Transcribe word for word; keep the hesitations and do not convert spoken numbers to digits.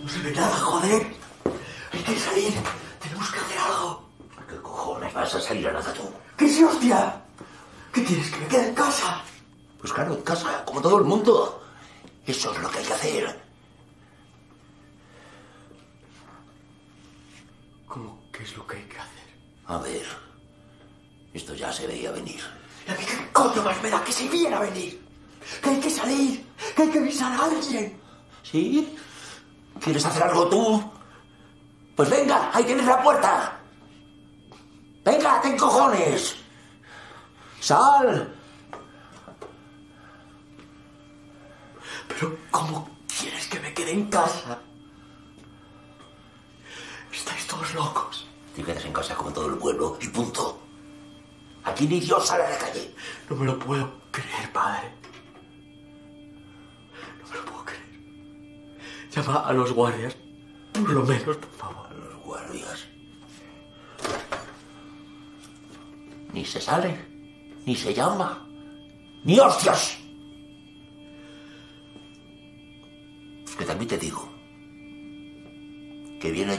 No se ve nada, joder. Hay que salir. Tenemos que hacer algo. ¿Qué cojones vas a salir a nada tú? ¿Qué sí, hostia? ¿Qué quieres, que me quede en casa? Pues claro, en casa, como todo el mundo. Eso es lo que hay que hacer. ¿Cómo? ¿Qué es lo que hay que hacer? A ver, esto ya se veía venir. ¿Y a mí qué coño más me da que se viera a venir? Que hay que salir, que hay que avisar a alguien. ¿Sí? ¿Quieres hacer algo tú? Pues venga, ahí tienes la puerta. Venga, ten cojones. Sal. Pero ¿cómo quieres que me quede en casa? Estáis todos locos. Te quedas en casa como todo el pueblo y punto. Aquí ni Dios sale a la calle. No me lo puedo creer, padre. No me lo puedo creer. Llama a los guardias, por lo menos, por favor. A los guardias. Ni se sale, ni se llama, ni hostias. Que también te digo que viene